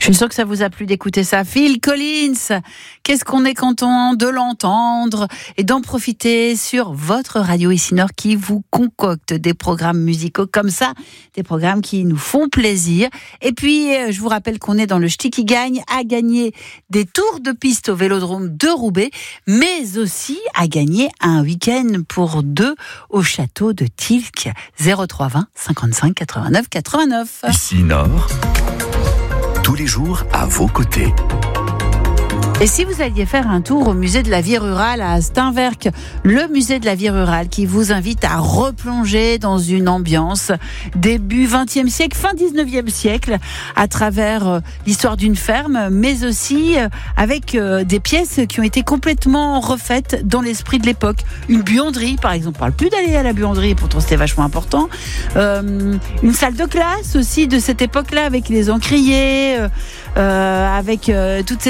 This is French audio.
suis sûre que ça vous a plu d'écouter ça. Phil Collins, qu'est-ce qu'on est content de l'entendre et d'en profiter sur votre radio ici Nord qui vous concocte des programmes musicaux comme ça, des programmes qui nous font plaisir. Et puis, je vous rappelle qu'on est dans le Ch'ti qui gagne, à gagner des tours de piste au Vélodrome de Roubaix, mais aussi à gagner un week-end pour deux au château de Tilk. 0320 55 89 89. Ici Nord, tous les jours à vos côtés. Et si vous alliez faire un tour au musée de la vie rurale à Steinwerk, le musée de la vie rurale qui vous invite à replonger dans une ambiance début 20e siècle, fin 19e siècle, à travers l'histoire d'une ferme, mais aussi avec des pièces qui ont été complètement refaites dans l'esprit de l'époque. Une buanderie, par exemple, on parle plus d'aller à la buanderie, pourtant c'était vachement important. Une salle de classe aussi de cette époque-là, avec les encriers, avec toutes ces